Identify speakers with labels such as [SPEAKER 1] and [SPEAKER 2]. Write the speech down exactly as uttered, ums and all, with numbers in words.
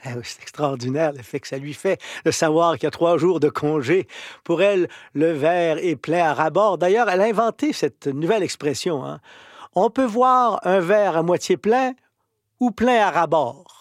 [SPEAKER 1] Eh oui, c'est extraordinaire l'effet que ça lui fait de savoir qu'il y a trois jours de congé. Pour elle, le verre est plein à ras-bord. D'ailleurs, elle a inventé cette nouvelle expression, hein. On peut voir un verre à moitié plein ou plein à ras-bord.